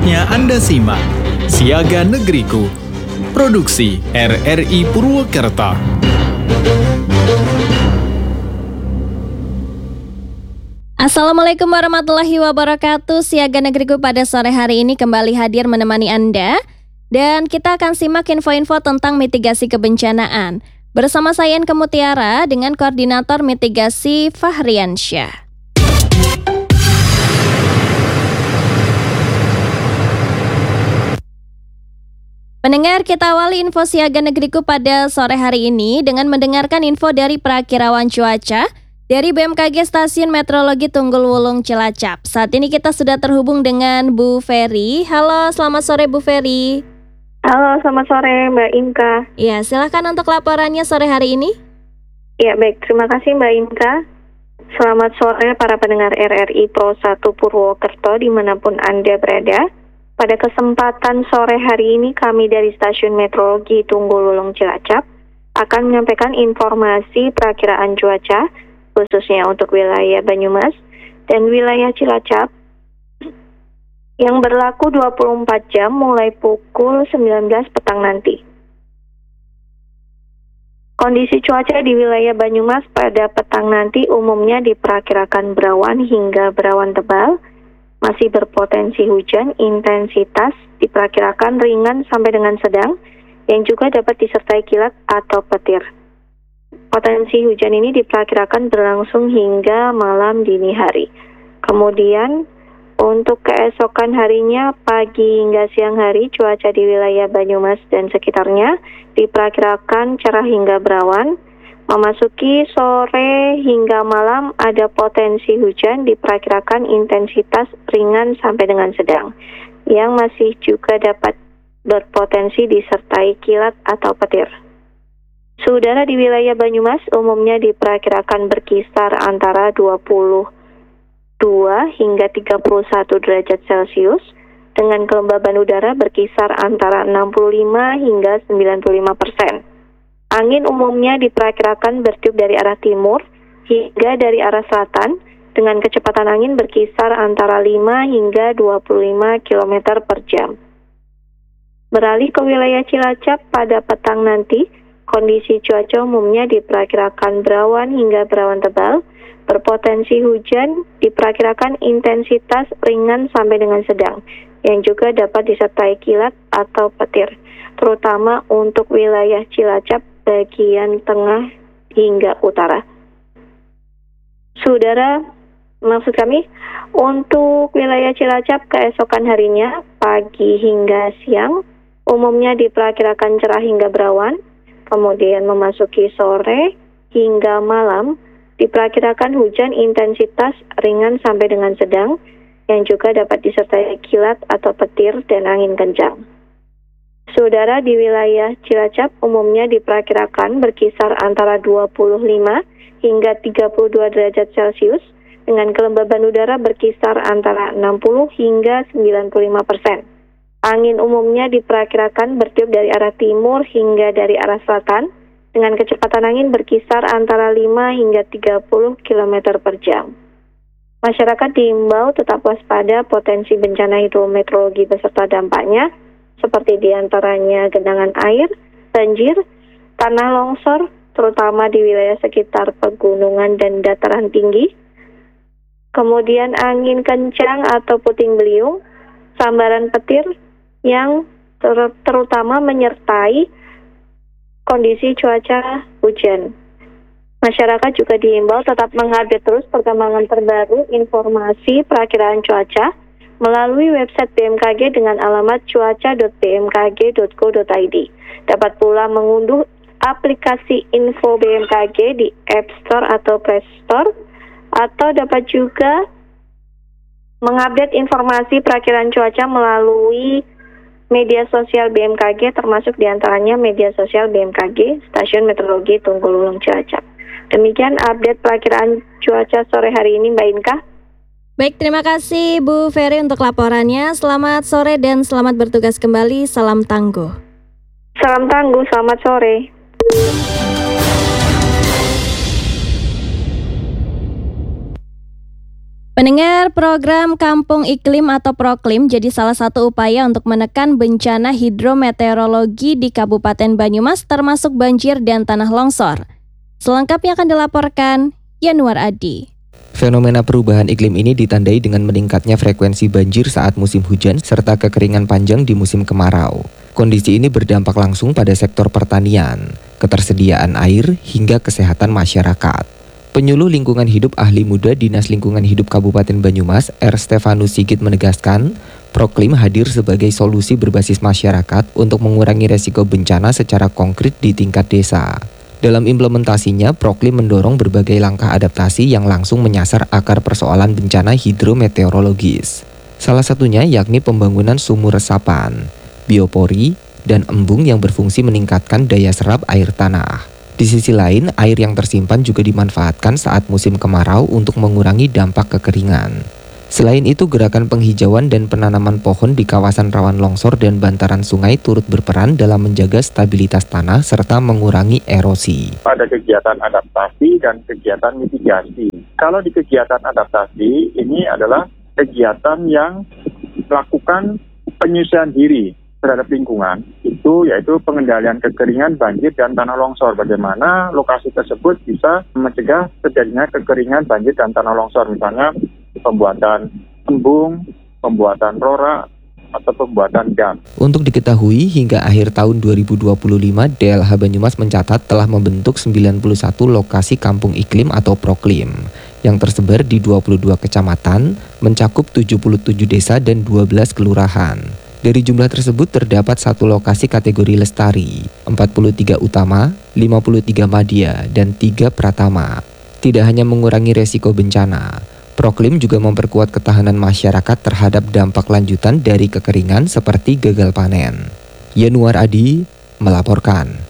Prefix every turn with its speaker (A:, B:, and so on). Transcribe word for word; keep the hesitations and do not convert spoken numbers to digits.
A: Saatnya Anda simak Siaga Negeriku, produksi R R I Purwokerto.
B: Assalamualaikum warahmatullahi wabarakatuh. Siaga Negeriku pada sore hari ini kembali hadir menemani Anda. Dan kita akan simak info-info tentang mitigasi kebencanaan bersama saya Enke Mutiara dengan Koordinator Mitigasi Fahriansyah. Pendengar, kita awali info Siaga Negeriku pada sore hari ini dengan mendengarkan info dari Prakirawan Cuaca dari B M K G Stasiun Meteorologi Tunggul Wulung Cilacap. Saat ini kita sudah terhubung dengan Bu Ferry. Halo, selamat sore Bu Ferry.
C: Halo, selamat sore Mbak Inka.
B: Ya, silakan untuk laporannya sore hari ini.
C: Ya, baik. Terima kasih Mbak Inka. Selamat sore para pendengar R R I Pro satu Purwokerto dimanapun Anda berada. Pada kesempatan sore hari ini kami dari Stasiun Meteorologi Tunggul Wulung Cilacap akan menyampaikan informasi perakiraan cuaca khususnya untuk wilayah Banyumas dan wilayah Cilacap yang berlaku dua puluh empat jam mulai pukul sembilan belas petang nanti. Kondisi cuaca di wilayah Banyumas pada petang nanti umumnya diperkirakan berawan hingga berawan tebal, masih berpotensi hujan, intensitas diperkirakan ringan sampai dengan sedang, yang juga dapat disertai kilat atau petir. Potensi hujan ini diperkirakan berlangsung hingga malam dini hari. Kemudian, untuk keesokan harinya, pagi hingga siang hari, cuaca di wilayah Banyumas dan sekitarnya diperkirakan cerah hingga berawan. Memasuki sore hingga malam ada potensi hujan, diperkirakan intensitas ringan sampai dengan sedang, yang masih juga dapat berpotensi disertai kilat atau petir. Suhu udara di wilayah Banyumas umumnya diperkirakan berkisar antara dua puluh dua hingga tiga puluh satu derajat Celcius, dengan kelembaban udara berkisar antara enam puluh lima hingga sembilan puluh lima persen. Angin umumnya diperkirakan bertiup dari arah timur hingga dari arah selatan dengan kecepatan angin berkisar antara lima hingga dua puluh lima kilometer per jam. Beralih ke wilayah Cilacap pada petang nanti, kondisi cuaca umumnya diperkirakan berawan hingga berawan tebal, berpotensi hujan, diperkirakan intensitas ringan sampai dengan sedang, yang juga dapat disertai kilat atau petir, terutama untuk wilayah Cilacap bagian tengah hingga utara. Saudara, maksud kami, untuk wilayah Cilacap keesokan harinya, pagi hingga siang, umumnya diperkirakan cerah hingga berawan, kemudian memasuki sore hingga malam, diperkirakan hujan intensitas ringan sampai dengan sedang, yang juga dapat disertai kilat atau petir dan angin kencang. Saudara, di wilayah Cilacap umumnya diperkirakan berkisar antara dua puluh lima hingga tiga puluh dua derajat Celcius, dengan kelembaban udara berkisar antara enam puluh hingga sembilan puluh lima persen. Angin umumnya diperkirakan bertiup dari arah timur hingga dari arah selatan, dengan kecepatan angin berkisar antara lima hingga tiga puluh kilometer per jam. Masyarakat diimbau tetap waspada potensi bencana hidrometeorologi beserta dampaknya, seperti diantaranya genangan air, banjir, tanah longsor, terutama di wilayah sekitar pegunungan dan dataran tinggi, kemudian angin kencang atau puting beliung, sambaran petir yang ter- terutama menyertai kondisi cuaca hujan. Masyarakat juga diimbau tetap mengupdate terus perkembangan terbaru informasi perakiraan cuaca melalui website B M K G dengan alamat cuaca dot b m k g dot go dot i d. Dapat pula mengunduh aplikasi info B M K G di App Store atau Play Store, atau dapat juga mengupdate informasi perakiraan cuaca melalui media sosial B M K G, termasuk diantaranya media sosial B M K G Stasiun Meteorologi Tunggul Wulung Cilacap. Demikian update perakiraan cuaca sore hari ini, Mbak Inka.
B: Baik, terima kasih Bu Ferry untuk laporannya. Selamat sore dan selamat bertugas kembali. Salam tangguh.
C: Salam tangguh, selamat sore.
B: Pendengar, program Kampung Iklim atau Proklim jadi salah satu upaya untuk menekan bencana hidrometeorologi di Kabupaten Banyumas termasuk banjir dan tanah longsor. Selengkapnya akan dilaporkan Yanuar Adi.
D: Fenomena perubahan iklim ini ditandai dengan meningkatnya frekuensi banjir saat musim hujan serta kekeringan panjang di musim kemarau. Kondisi ini berdampak langsung pada sektor pertanian, ketersediaan air, hingga kesehatan masyarakat. Penyuluh Lingkungan Hidup Ahli Muda Dinas Lingkungan Hidup Kabupaten Banyumas, R. Stefanus Sigit menegaskan, Proklim hadir sebagai solusi berbasis masyarakat untuk mengurangi resiko bencana secara konkret di tingkat desa. Dalam implementasinya, Proklim mendorong berbagai langkah adaptasi yang langsung menyasar akar persoalan bencana hidrometeorologis. Salah satunya yakni pembangunan sumur resapan, biopori, dan embung yang berfungsi meningkatkan daya serap air tanah. Di sisi lain, air yang tersimpan juga dimanfaatkan saat musim kemarau untuk mengurangi dampak kekeringan. Selain itu, gerakan penghijauan dan penanaman pohon di kawasan rawan longsor dan bantaran sungai turut berperan dalam menjaga stabilitas tanah serta mengurangi erosi.
E: Pada kegiatan adaptasi dan kegiatan mitigasi. Kalau di kegiatan adaptasi, ini adalah kegiatan yang melakukan penyucian diri terhadap lingkungan, itu yaitu pengendalian kekeringan, banjir, dan tanah longsor. Bagaimana lokasi tersebut bisa mencegah terjadinya kekeringan, banjir, dan tanah longsor. Misalnya pembuatan embung, pembuatan rora, atau pembuatan dam.
D: Untuk diketahui, hingga akhir tahun dua ribu dua puluh lima, D L H Banyumas mencatat telah membentuk sembilan puluh satu lokasi kampung iklim atau Proklim yang tersebar di dua puluh dua kecamatan, mencakup tujuh puluh tujuh desa dan dua belas kelurahan. Dari jumlah tersebut terdapat satu lokasi kategori lestari, empat puluh tiga utama, lima puluh tiga madya, dan tiga pratama. Tidak hanya mengurangi resiko bencana, Proklim juga memperkuat ketahanan masyarakat terhadap dampak lanjutan dari kekeringan seperti gagal panen. Yanuar Adi melaporkan.